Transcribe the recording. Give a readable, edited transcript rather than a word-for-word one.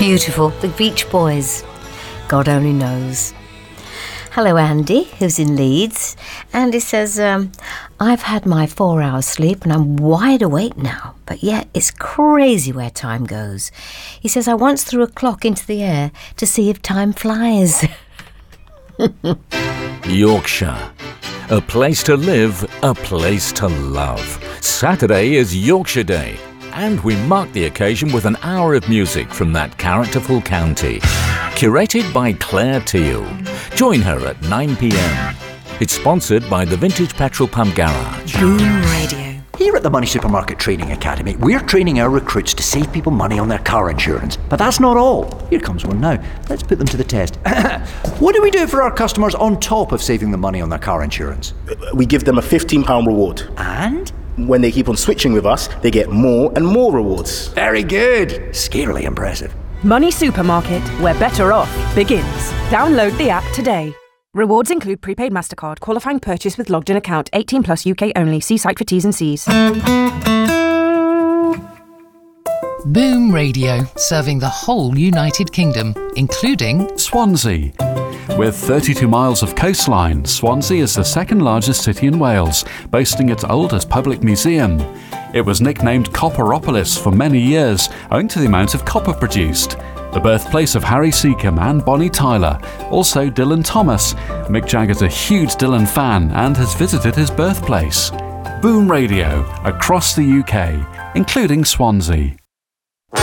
Beautiful. The Beach Boys. God only knows. Hello, Andy, who's in Leeds. Andy says, I've had my 4 hours sleep and I'm wide awake now, but yet it's crazy where time goes. He says, I once threw a clock into the air to see if time flies. Yorkshire. A place to live, a place to love. Saturday is Yorkshire Day, and we mark the occasion with an hour of music from that characterful county. Curated by Claire Teal. Join her at 9 p.m. It's sponsored by the Vintage Petrol Pump Garage. Boom Radio. Here at the Money Supermarket Training Academy, we're training our recruits to save people money on their car insurance. But that's not all. Here comes one now. Let's put them to the test. What do we do for our customers on top of saving them money on their car insurance? We give them a £15 reward. And? When they keep on switching with us, they get more and more rewards. Very good. Scarily impressive. Money Supermarket, where better off begins. Download the app today. Rewards include prepaid MasterCard, qualifying purchase with logged in account, 18 plus UK only. See site for T's and C's. Boom Radio, serving the whole United Kingdom, including Swansea. With 32 miles of coastline, Swansea is the second largest city in Wales, boasting its oldest public museum. It was nicknamed Copperopolis for many years, owing to the amount of copper produced. The birthplace of Harry Seacombe and Bonnie Tyler, also Dylan Thomas. Mick Jagger's a huge Dylan fan and has visited his birthplace. Boom Radio, across the UK, including Swansea.